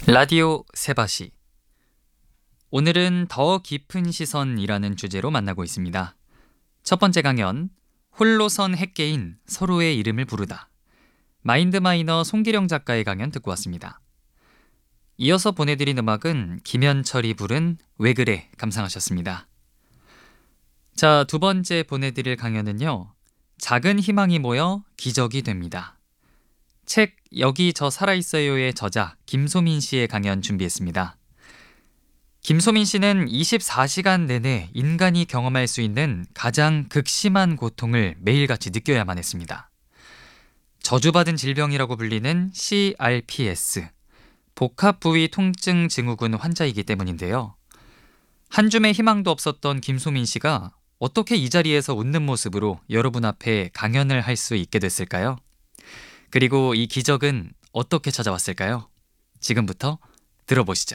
라디오 세바시. 오늘은 더 깊은 시선이라는 주제로 만나고 있습니다. 첫 번째 강연, 홀로선 핵개인 서로의 이름을 부르다. 마인드마이너 송기령 작가의 강연 듣고 왔습니다. 이어서 보내드린 음악은 김현철이 부른 왜 그래 감상하셨습니다. 자, 두 번째 보내드릴 강연은요, 작은 희망이 모여 기적이 됩니다. 책 여기 저 살아있어요의 저자 김소민 씨의 강연 준비했습니다. 김소민 씨는 24시간 내내 인간이 경험할 수 있는 가장 극심한 고통을 매일같이 느껴야만 했습니다. 저주받은 질병이라고 불리는 CRPS, 복합부위 통증 증후군 환자이기 때문인데요. 한 줌의 희망도 없었던 김소민 씨가 어떻게 이 자리에서 웃는 모습으로 여러분 앞에 강연을 할 수 있게 됐을까요? 그리고 이 기적은 어떻게 찾아왔을까요? 지금부터 들어보시죠.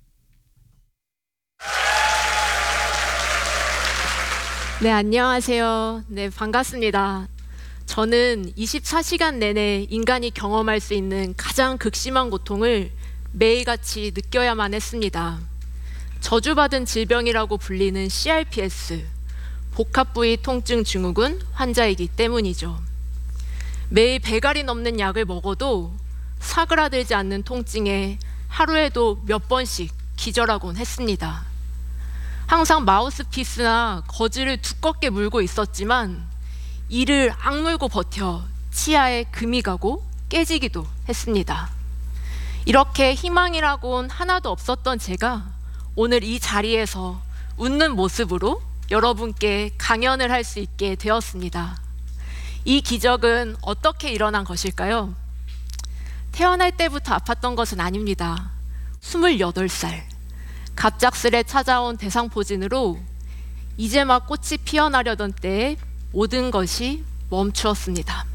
네, 안녕하세요. 네, 반갑습니다. 저는 24시간 내내 인간이 경험할 수 있는 가장 극심한 고통을 매일같이 느껴야만 했습니다. 저주받은 질병이라고 불리는 CRPS, 복합부위 통증 증후군 환자이기 때문이죠. 매일 100알이 넘는 약을 먹어도 사그라들지 않는 통증에 하루에도 몇 번씩 기절하곤 했습니다. 항상 마우스피스나 거즈를 두껍게 물고 있었지만 이를 악물고 버텨 치아에 금이 가고 깨지기도 했습니다. 이렇게 희망이라곤 하나도 없었던 제가 오늘 이 자리에서 웃는 모습으로 여러분께 강연을 할 수 있게 되었습니다. 이 기적은 어떻게 일어난 것일까요? 태어날 때부터 아팠던 것은 아닙니다. 28살, 갑작스레 찾아온 대상포진으로 이제 막 꽃이 피어나려던 때에 모든 것이 멈추었습니다.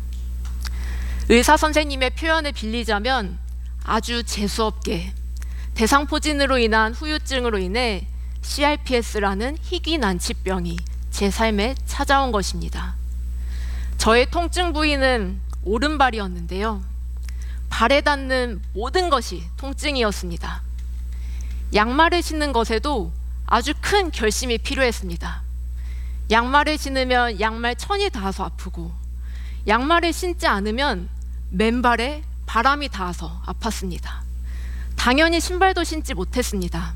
의사 선생님의 표현을 빌리자면 아주 재수없게 대상포진으로 인한 후유증으로 인해 CRPS라는 희귀난치병이 제 삶에 찾아온 것입니다. 저의 통증 부위는 오른발이었는데요. 발에 닿는 모든 것이 통증이었습니다. 양말을 신는 것에도 아주 큰 결심이 필요했습니다. 양말을 신으면 양말 천이 닿아서 아프고, 양말을 신지 않으면 맨발에 바람이 닿아서 아팠습니다. 당연히 신발도 신지 못했습니다.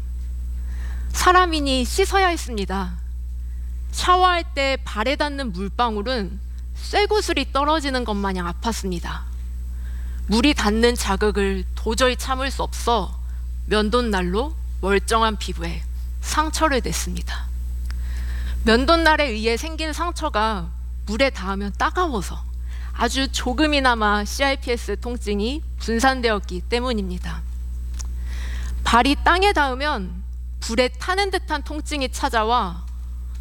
사람이니 씻어야 했습니다. 샤워할 때 발에 닿는 물방울은 쇠구슬이 떨어지는 것 마냥 아팠습니다. 물이 닿는 자극을 도저히 참을 수 없어 면도날로 멀쩡한 피부에 상처를 냈습니다. 면도날에 의해 생긴 상처가 물에 닿으면 따가워서 아주 조금이나마 CRPS 통증이 분산되었기 때문입니다. 발이 땅에 닿으면 불에 타는 듯한 통증이 찾아와